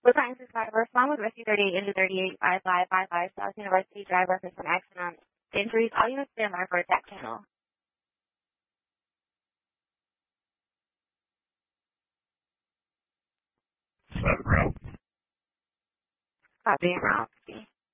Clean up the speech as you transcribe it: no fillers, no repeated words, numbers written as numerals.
Los Angeles driver, respond with rescue 38 into 385555, South University driver for some accident. The injuries, all units stand by for attack channel. Copy, route.